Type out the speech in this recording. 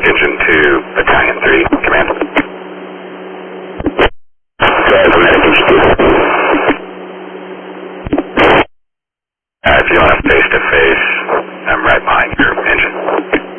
Engine 2, Battalion 3, command. Medic Engine 2. If you want a face-to-face